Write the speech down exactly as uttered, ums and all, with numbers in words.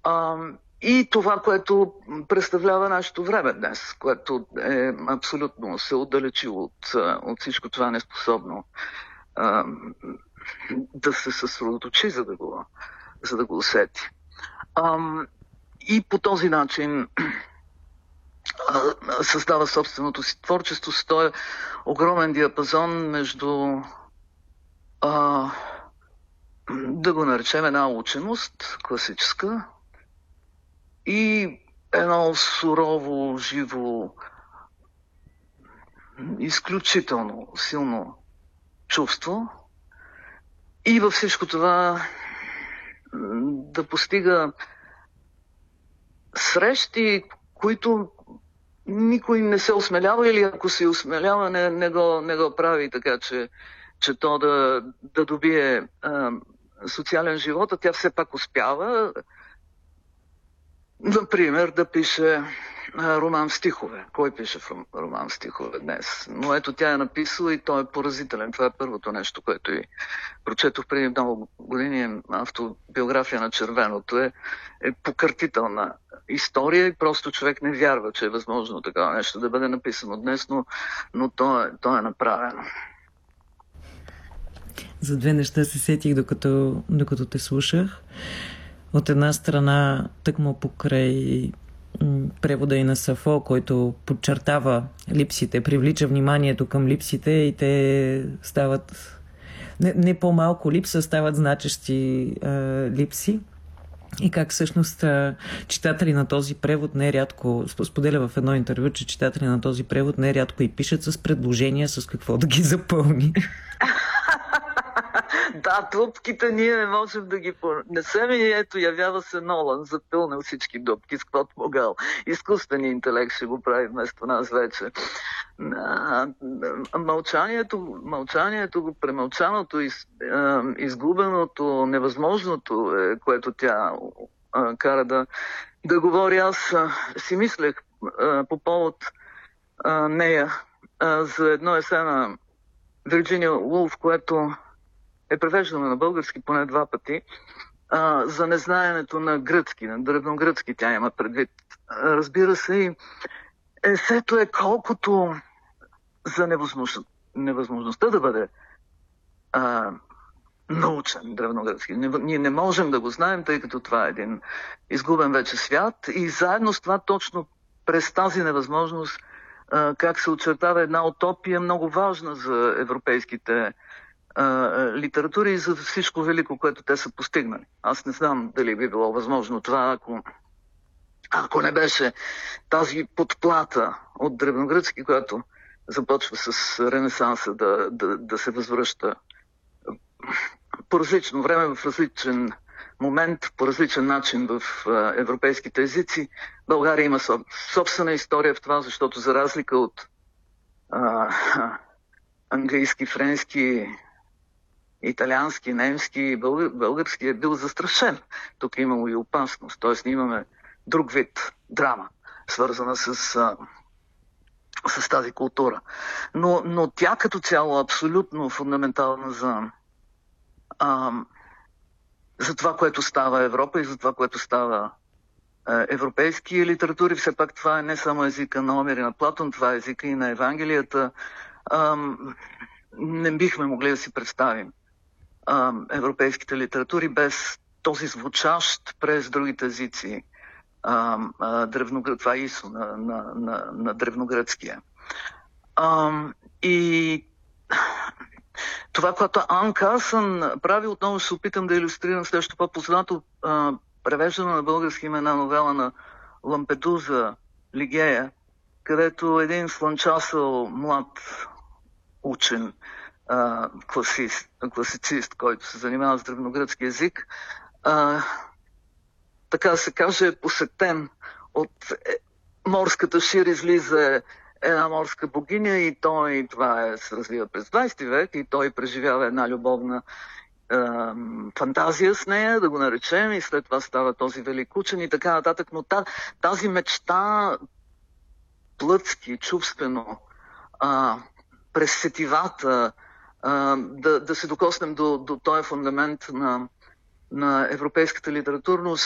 А, и това, което представлява нашето време днес, което е абсолютно се отдалечило от, от всичко това, неспособно а, да се съсредоточи, за да го, за да го усети. А, и по този начин а, създава собственото си творчество с този огромен диапазон между а, да го наречем една ученост, класическа, и едно сурово, живо, изключително силно чувство. И във всичко това да постига срещи, които никой не се осмелява, или ако се осмелява, не, не, го, не го прави така, че, че то да, да добие а, социален живот, а тя все пак успява. Например, да пише а, роман в стихове. Кой пише в роман в стихове днес? Но ето тя е написала и той е поразителен. Това е първото нещо, което и прочетох преди много години. Автобиография на червеното е, е покъртителна история и просто човек не вярва, че е възможно такова нещо да бъде написано днес, но, но то, е, то е направено. За две неща се сетих, докато, докато те слушах. От една страна, тъкмо покрай превода и на Сафо, който подчертава липсите, привлича вниманието към липсите и те стават не, не по-малко липса, стават значещи а, липси. И как всъщност а, читатели на този превод нерядко, споделя в едно интервю, че читатели на този превод нерядко и пишат с предложения с какво да ги запълни. Да, дупките ние не можем да ги понесем и ето явява се Нолан, запълнил всички дупки с каквото могъл. Изкуственият интелект ще го прави вместо нас вече. Мълчанието, мълчанието, премълчаното, из, изгубеното, невъзможното, е, което тя кара да, да говори. Аз си мислех по повод нея за едно есе на Вирджиния Вулф, което е превеждано на български поне два пъти, а, за незнаенето на гръцки, на древногръцки тя има предвид. Разбира се, и есето е колкото за невъзможно, невъзможността да бъде а, научен древногръцки. Ние не можем да го знаем, тъй като това е един изгубен вече свят и заедно с това точно през тази невъзможност а, как се очертава една утопия много важна за европейските литература и за всичко велико, което те са постигнали. Аз не знам дали би било възможно това, ако, ако не беше тази подплата от древногръцки, която започва с Ренесанса да, да, да се възвръща по различно време, в различен момент, по различен начин в европейските езици. България има собствена история в това, защото за разлика от а, английски, френски, италиански, немски, българ, български е бил застрашен. Тук е имало и опасност. Тоест, ние имаме друг вид драма, свързана с, а, с тази култура. Но, но тя като цяло абсолютно фундаментална за, а, за това, което става Европа и за това, което става а, европейски литератури. Все пак това е не само езика на Омер и на Платон, това е езика и на Евангелията. А, не бихме могли да си представим европейските литератури без този звучащ през другите езици а, а, древногръд, това ИСО на, на, на, на древногръцкия. А, и това, което Ан Карсън прави, отново ще се опитам да илюстрирам следващото по-познато превеждане на български име на новела на Лампедуза Лигея, където един слънчасъл млад учен, Uh, класист, класицист, който се занимава с древногръцки език, uh, така да се каже, е посетен от е, морската шир, излиза една морска богиня и той, това е, се развива през двайсети век и той преживява една любовна uh, фантазия с нея, да го наречем, и след това става този велик учен и така нататък. Но тази мечта плътски, чувствено, uh, през сетивата, да, да се докоснем до, до този фундамент на, на европейската литературност,